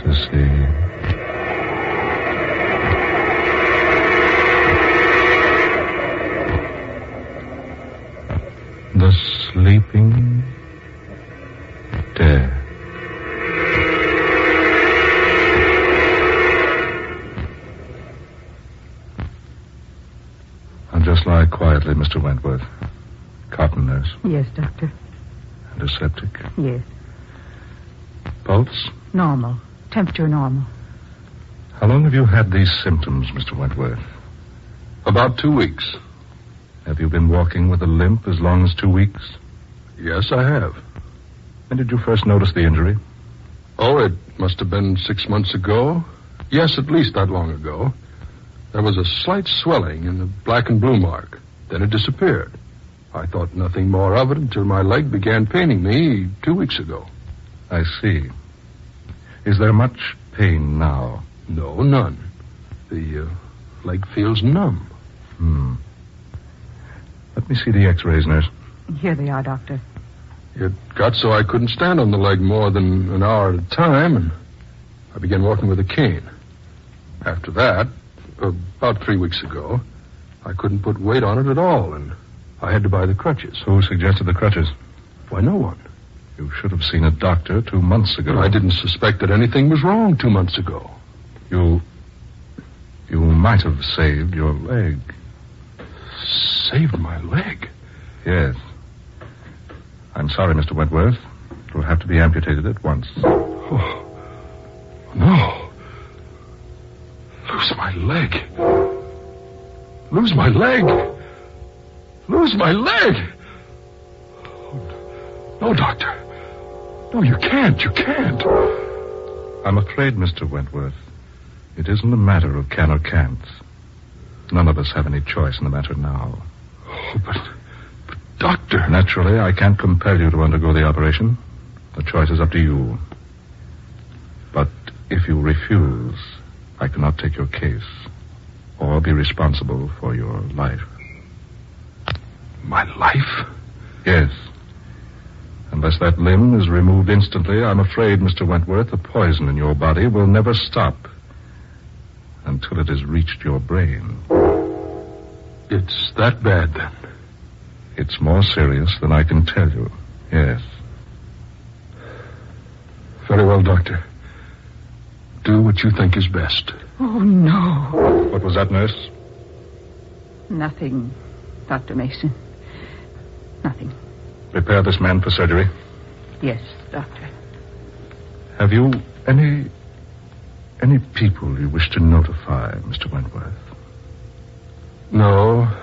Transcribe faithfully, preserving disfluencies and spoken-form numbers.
to see. The sleeping dead. Now just lie quietly, Mister Wentworth. Cotton nurse. Yes, doctor. Antiseptic. Yes. Pulse? Normal. Temperature normal. How long have you had these symptoms, Mister Wentworth? About two weeks. Have you been walking with a limp as long as two weeks? Yes, I have. When did you first notice the injury? Oh, it must have been six months ago. Yes, at least that long ago. There was a slight swelling in the black and blue mark. Then it disappeared. I thought nothing more of it until my leg began paining me two weeks ago. I see. Is there much pain now? No, none. The uh, leg feels numb. Hmm. Let me see the x-rays, nurse. Here they are, doctor. It got so I couldn't stand on the leg more than an hour at a time, and I began walking with a cane. After that, about three weeks ago, I couldn't put weight on it at all, and I had to buy the crutches. Who suggested the crutches? Why, no one. You should have seen a doctor two months ago. I didn't suspect that anything was wrong two months ago. You... You might have saved your leg. Saved my leg? Yes. I'm sorry, Mister Wentworth. It will have to be amputated at once. Oh, no. Lose my leg. Lose my leg. Lose my leg. Oh, no, doctor. No, you can't. You can't. I'm afraid, Mister Wentworth, it isn't a matter of can or can't. None of us have any choice in the matter now. Oh, but, but, doctor... Naturally, I can't compel you to undergo the operation. The choice is up to you. But if you refuse, I cannot take your case or be responsible for your life. My life? Yes. Unless that limb is removed instantly, I'm afraid, Mister Wentworth, the poison in your body will never stop until it has reached your brain. It's that bad, then? It's more serious than I can tell you. Yes. Very well, doctor. Do what you think is best. Oh, no. What was that, nurse? Nothing, Doctor Mason. Nothing. Prepare this man for surgery. Yes, doctor. Have you any... any people you wish to notify, Mister Wentworth? No.